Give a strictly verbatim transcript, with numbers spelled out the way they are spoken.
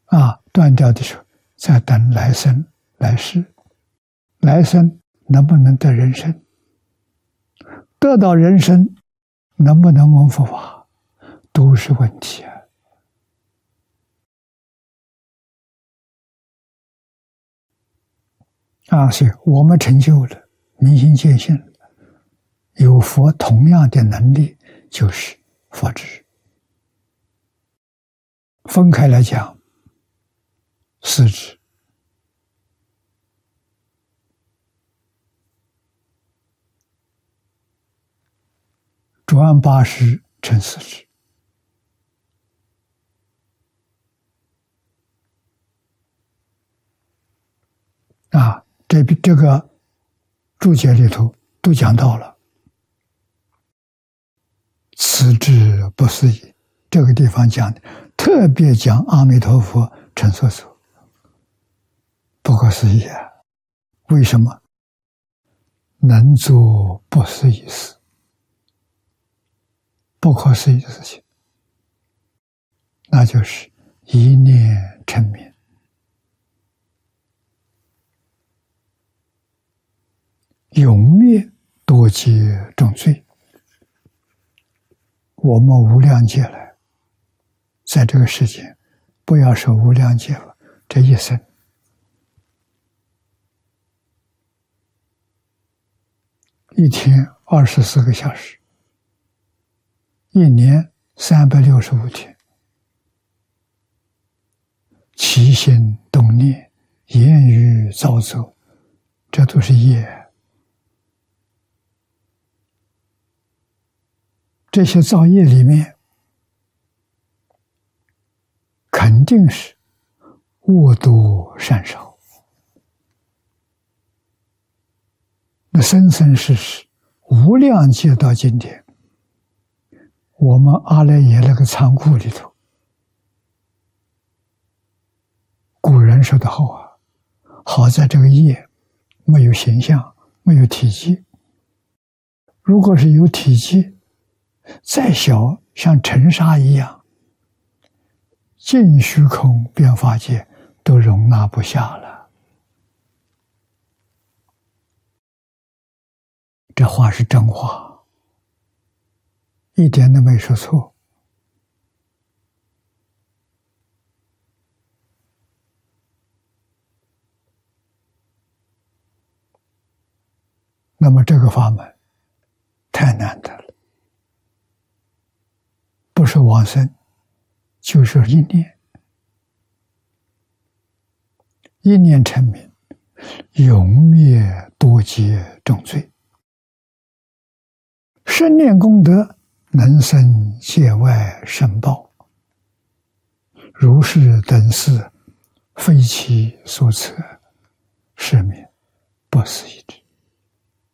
啊，断掉的时候，再等来生来世，来生能不能得人生？得到人生，能不能闻佛法，都是问题啊！啊，所以我们成就了，明心见性了，有佛同样的能力，就是佛智。分开来讲，四智。主案八识成四智。啊，这这个注解里头都讲到了，此智不思议。这个地方讲的特别讲阿弥陀佛成所作，不可思议啊！为什么？能做不思议事，不可思议的事情，那就是一念成名，永灭多劫重罪。我们无量劫来，在这个世界，不要说无量劫了，这一生，一天二十四个小时，一年三百六十五天，起心动念、言语造作，这都是业。这些造业里面，肯定是恶多善少。那生生世世无量劫到今天，我们阿赖耶那个仓库里头，古人说得好啊，好在这个业没有形象，没有体积。如果是有体积，再小，像尘沙一样，尽虚空变法界都容纳不下了。这话是真话，一点都没说错。那么这个法门太难得了。不是往生，就是一念，一念成名，永灭多劫重罪。生念功德，能生界外申报，如是等事，非其所测，是名不思议智。